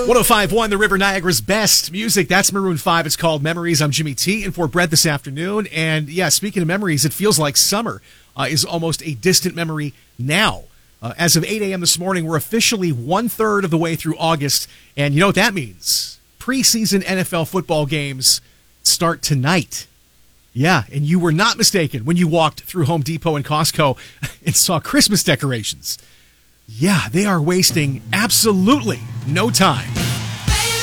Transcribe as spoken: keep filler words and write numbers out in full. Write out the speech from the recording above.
one oh five point one, the River Niagara's best music. That's Maroon five. It's called Memories. I'm Jimmy T in for Brett this afternoon. And yeah, speaking of memories, it feels like summer uh, is almost a distant memory now. Uh, as of eight a.m. this morning, we're officially one-third of the way through August. And you know what that means? Preseason N F L football games start tonight. Yeah, and you were not mistaken when you walked through Home Depot and Costco and saw Christmas decorations. Yeah, they are wasting absolutely no time.